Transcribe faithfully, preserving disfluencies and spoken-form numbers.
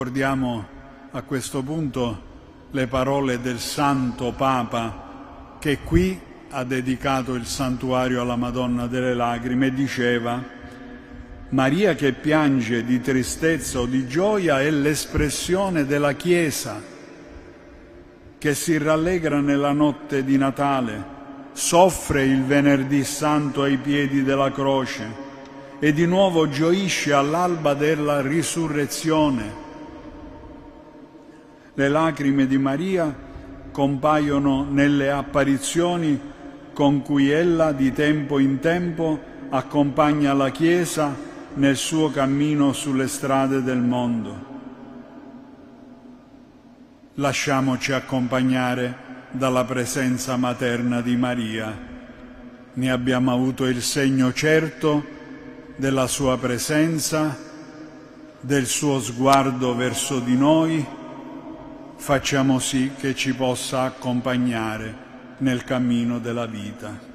Ricordiamo a questo punto le parole del Santo Papa che qui ha dedicato il santuario alla Madonna delle Lacrime e diceva: Maria che piange di tristezza o di gioia è l'espressione della Chiesa che si rallegra nella notte di Natale, soffre il venerdì santo ai piedi della croce e di nuovo gioisce all'alba della risurrezione. Le lacrime di Maria compaiono nelle apparizioni con cui ella di tempo in tempo accompagna la Chiesa nel suo cammino sulle strade del mondo. Lasciamoci accompagnare dalla presenza materna di Maria. Ne abbiamo avuto il segno certo della sua presenza, del suo sguardo verso di noi. Facciamo sì che ci possa accompagnare nel cammino della vita.